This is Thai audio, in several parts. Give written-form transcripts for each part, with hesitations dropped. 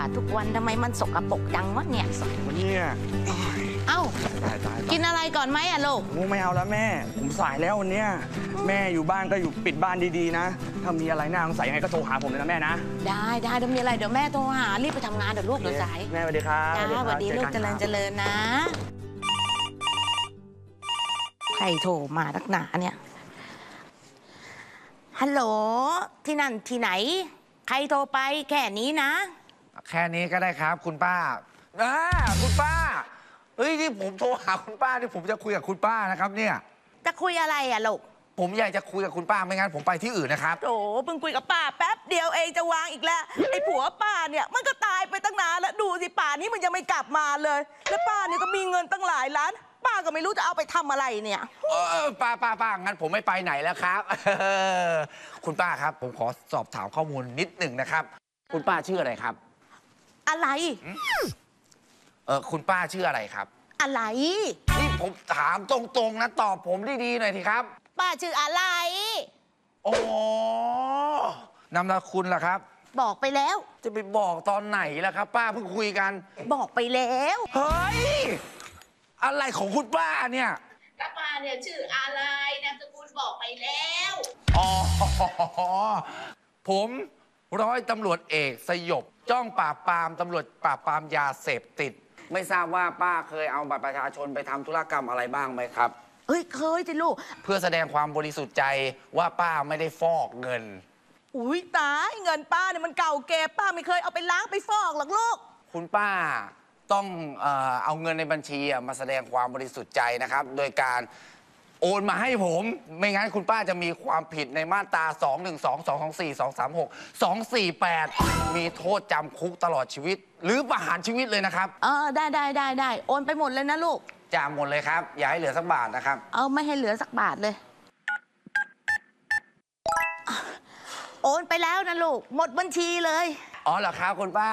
ทุกวันทำไมมันสกปรกจังวะเนี่ยวันนี้เอ้าตายกินอะไรก่อนไหมอะลูกไม่เอาแล้วแม่ผมสายแล้ววันเนี้ยแม่อยู่บ้านก็อยู่ปิดบ้านดีๆนะถ้ามีอะไรน่าสงสัยยังไงก็โทรหาผมเลยนะแม่นะได้เดี๋ยวมีอะไรเดี๋ยวแม่โทรหารีบไปทำงานเดี๋ยวลูกเดี๋ยวสายแม่สวัสดีครับจ้าสวัสดีลูกเจริญนะใครโทรมานักหนาเนี่ยฮัลโหลที่นั่นที่ไหนใครโทรไปแค่นี้นะแค่นี้ก็ได้ครับคุณป้าคุณป้าเฮ้ยที่ผมโทรหาคุณป้าที่ผมจะคุยกับคุณป้านะครับเนี่ยจะคุยอะไรอะลูกผมอยากจะคุยกับคุณป้าไม่งั้นผมไปที่อื่นนะครับโถเพิ่งคุยกับป้าแป๊บเดียวเองจะวางอีกแล้วไอ้ผัวป้าเนี่ยมันก็ตายไปตั้งนานแล้วดูสิป่านี้มันยังไม่กลับมาเลยแล้วป้าเนี่ยก็มีเงินตั้งหลายล้านป้าก็ไม่รู้จะเอาไปทำอะไรเนี่ยป้างั้นผมไม่ไปไหนแล้วครับคุณป้าครับผมขอสอบถามข้อมูลนิดหนึ่งนะครับคุณป้าชื่ออะไรครับอะไรคุณป้าชื่ออะไรครับอะไรนี่ผมถามตรงๆนะตอบผมดีๆหน่อยทีครับป้าชื่ออะไรโอ้นามสกุลล่ะครับบอกไปแล้วจะไปบอกตอนไหนล่ะครับป้าเพิ่งคุยกันบอกไปแล้วเฮ้ยอะไรของคุณป้าเนี่ยป้าเนี่ยชื่ออะไรนามสกุลบอกไปแล้วอ๋อผมร้อยตำรวจเอกสยบจ้องปราบปรามตำรวจปราบปรามยาเสพติดไม่ทราบว่าป้าเคยเอาบัตรประชาชนไปทำธุรกรรมอะไรบ้างไหมครับเอ้ยเคยสิลูกเพื่อแสดงความบริสุทธิ์ใจว่าป้าไม่ได้ฟอกเงินอุ้ยตายเงินป้าเนี่ยมันเก่าแก่ป้าไม่เคยเอาไปล้างไปฟอกหรอกลูกคุณป้าต้องเอาเงินในบัญชีมาแสดงความบริสุทธิ์ใจนะครับโดยการโอนมาให้ผมไม่งั้นคุณป้าจะมีความผิดในมาตรา212 224 236 248มีโทษจำคุกตลอดชีวิตหรือประหารชีวิตเลยนะครับได้โอนไปหมดเลยนะลูกจ่ายหมดเลยครับอย่าให้เหลือสักบาทนะครับเอาไม่ให้เหลือสักบาทเลยโอนไปแล้วนะลูกหมดบัญชีเลยอ๋อเหรอครับคุณป้า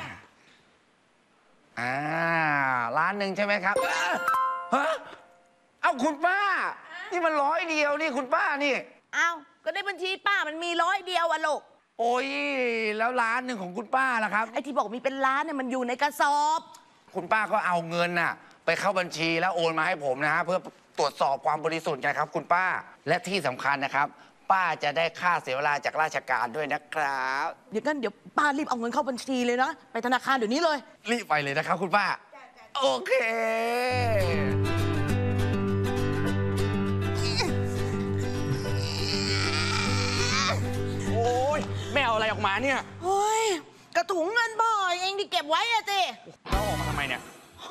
ล้านหนึ่งใช่ไหมครับฮะเอาคุณป้านี่มัน100เดียวนี่คุณป้านี่เอาก็ในบัญชีป้ามันมี100เดียวอะลูกโอ้ยแล้วล้านหนึ่งของคุณป้าล่ะครับไอ้ที่บอกมีเป็นล้านเนี่ยมันอยู่ในกระสอบคุณป้าก็เอาเงินน่ะไปเข้าบัญชีแล้วโอนมาให้ผมนะฮะเพื่อตรวจสอบความบริสุทธิ์ไงครับคุณป้าและที่สำคัญนะครับป้าจะได้ค่าเสียเวลาจากราชการด้วยนะครับเดี๋ยวป้ารีบเอาเงินเข้าบัญชีเลยนะไปธนาคารเดี๋ยวนี้เลยรีบไปเลยนะครับคุณป้าโอเคโอ้ยแม่เอาอะไรออกมาเนี่ยเฮ้ยกระถุงเงินบ่อยเองที่เก็บไว้อะสิแล้วออกมาทำไมเนี่ย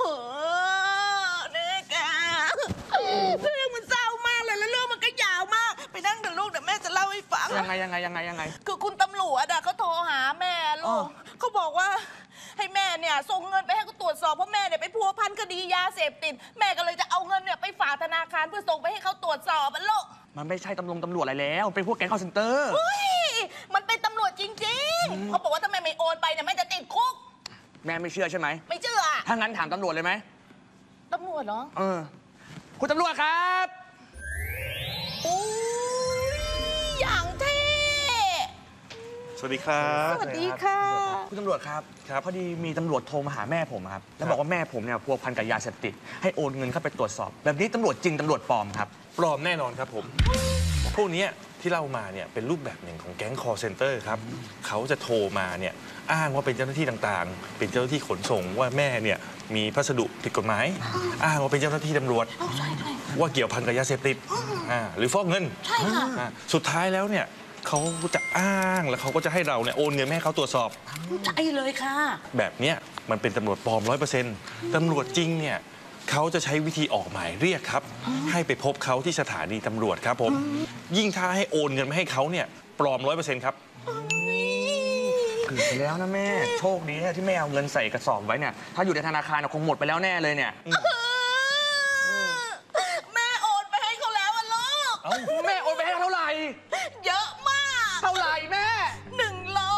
เนี่ยแกเรื่องมันเศร้ามากเลยแล้วเรื่องมันก็ยาวมากไปนั่งกับลูกเดี๋ยวแม่จะเล่าให้ฟังยังไงคือคุณตำรวจเขาโทรหาแม่ลูกเขาบอกว่าให้แม่เนี่ยส่งเงินไปให้เขาตรวจสอบเพราะแม่เนี่ยไปพัวพันคดียาเสพติดแม่ก็เลยจะเอาเงินเนี่ยไปฝากธนาคารเพื่อส่งไปให้เขาตรวจสอบลูกมันไม่ใช่ตำรวจอะไรแล้วเป็นพวกแก๊งคอลเซ็นเตอร์มันเป็นตำรวจจริงๆเขาบอกว่าถ้าแม่ไม่โอนไปเนี่ยแม่จะติดคุกแม่ไม่เชื่อใช่ไหมไม่เชื่อถ้างั้นถามตำรวจเลยไหมตำรวจเหรอคุณตำรวจครับโอ้ยอย่างเท่สวัสดีครับสวัสดีค่ะคุณตำรวจครับพอดีมีตำรวจโทรมาหาแม่ผมครับแล้วบอกว่าแม่ผมเนี่ยพัวพันกับยาเสพติดให้โอนเงินเข้าไปตรวจสอบแบบนี้ตำรวจจริงตำรวจปลอมครับปลอมแน่นอนครับผมพวกนี้ที่เล่ามาเนี่ยเป็นรูปแบบหนึ่งของแก๊งคอร์เซนเตอร์ครับเขาจะโทรมาเนี่ยอ้างว่าเป็นเจ้าหน้าที่ต่างๆเป็นเจ้าหน้าที่ขนส่งว่าแม่เนี่ยมีพัสดุผิดกฎหมายอ้างว่าเป็นเจ้าหน้าที่ตำรวจว่าเกี่ยวพันกับยาเสพติดหรือฟอกเงินสุดท้ายแล้วเนี่ยเขาจะอ้างแล้วเขาก็จะให้เราเนี่ยโอนเงินให้เขาตรวจสอบใช่เลยค่ะแบบเนี้ยมันเป็นตำรวจปลอม100%ตำรวจจริงเนี่ยเขาจะใช้วิธีออกหมายเรียกครับให้ไปพบเขาที่สถานีตำรวจครับผมยิ่งถ้าให้โอนเงินมาให้เขาเนี่ยปลอม100%ครับเกือบไปแล้วนะแม่โชคดีที่แม่เอาเงินใส่กระสอบไว้เนี่ยถ้าอยู่ในธนาคารคงหมดไปแล้วแน่เลยเนี่ย